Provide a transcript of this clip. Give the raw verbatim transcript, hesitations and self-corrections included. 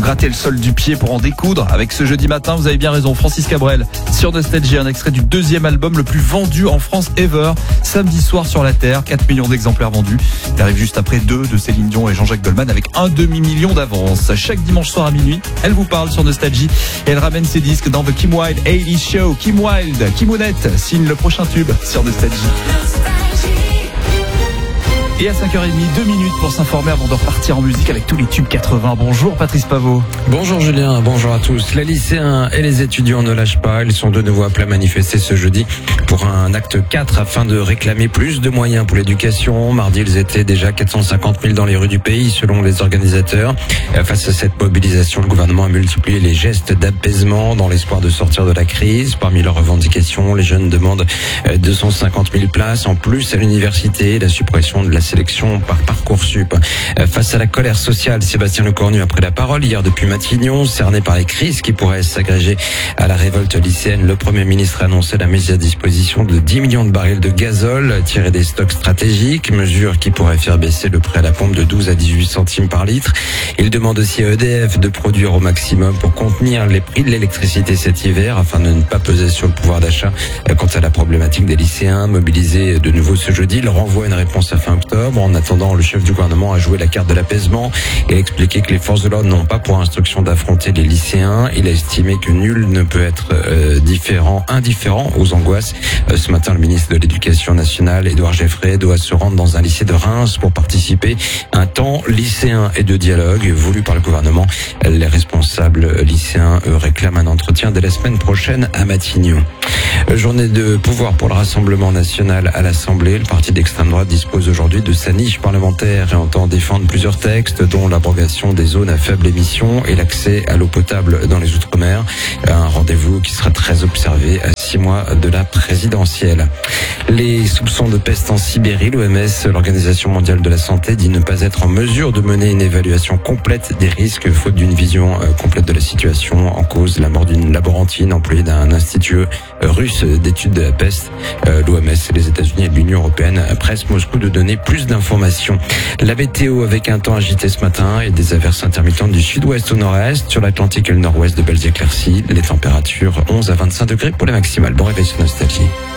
gratter le sol du pied pour en découdre. Avec ce jeudi matin, vous avez bien raison, Francis Cabrel sur Nostalgie, un extrait du deuxième album le plus vendu en France ever, Samedi soir sur la Terre, quatre millions d'exemplaires vendus. Il arrive juste après deux de Céline Dion et Jean-Jacques Goldman avec un demi-million d'avance. Chaque dimanche soir à minuit, elle vous parle sur Nostalgie et elle ramène ses disques dans The Kim Wilde eighties Show. Kim Wilde, Kimounette signe le prochain tube sur Nostalgie. Et à cinq heures trente, deux minutes pour s'informer avant de repartir en musique avec tous les tubes quatre-vingts. Bonjour Patrice Pavot. Bonjour Julien, bonjour à tous. Les lycéens et les étudiants ne lâchent pas. Ils sont de nouveau appelés à manifester ce jeudi pour un acte quatre afin de réclamer plus de moyens pour l'éducation. Mardi, ils étaient déjà quatre cent cinquante mille dans les rues du pays selon les organisateurs. Face à cette mobilisation, le gouvernement a multiplié les gestes d'apaisement dans l'espoir de sortir de la crise. Parmi leurs revendications, les jeunes demandent deux cent cinquante mille places en plus à l'université, la suppression de la sélection par Parcoursup. Face à la colère sociale, Sébastien Lecornu a pris la parole hier depuis Matignon, cerné par les crises qui pourraient s'agréger à la révolte lycéenne. Le Premier ministre a annoncé la mise à disposition de dix millions de barils de gazole tirés des stocks stratégiques, mesure qui pourrait faire baisser le prix à la pompe de douze à dix-huit centimes par litre. Il demande aussi à E D F de produire au maximum pour contenir les prix de l'électricité cet hiver afin de ne pas peser sur le pouvoir d'achat. Quant à la problématique des lycéens mobilisés de nouveau ce jeudi, il renvoie une réponse à fin octobre. En attendant, le chef du gouvernement a joué la carte de l'apaisement et a expliqué que les forces de l'ordre n'ont pas pour instruction d'affronter les lycéens. Il a estimé que nul ne peut être euh, différent, indifférent aux angoisses. Euh, ce matin, le ministre de l'Éducation nationale, Édouard Geoffrey, doit se rendre dans un lycée de Reims pour participer à un temps lycéen et de dialogue voulu par le gouvernement. Les responsables lycéens eux, réclament un entretien dès la semaine prochaine à Matignon. Journée de pouvoir pour le Rassemblement national à l'Assemblée. Le parti d'extrême droite dispose aujourd'hui de sa niche parlementaire et entend défendre plusieurs textes, dont l'abrogation des zones à faible émission et l'accès à l'eau potable dans les Outre-mer. Un rendez-vous qui sera très observé à six mois de la présidentielle. Les soupçons de peste en Sibérie, l'O M S, l'Organisation mondiale de la santé, dit ne pas être en mesure de mener une évaluation complète des risques, faute d'une vision complète de la situation. En cause, la mort d'une laborantine employée d'un institut russe d'études de la peste. L'O M S, les États-Unis et l'Union européenne pressent Moscou de donner plus d'informations. La météo avec un temps agité ce matin et des averses intermittentes du sud-ouest au nord-est. Sur l'Atlantique et le nord-ouest, de belles éclaircies. Les températures onze à vingt-cinq degrés pour les maximales. Bon réveil sur Nostalgie.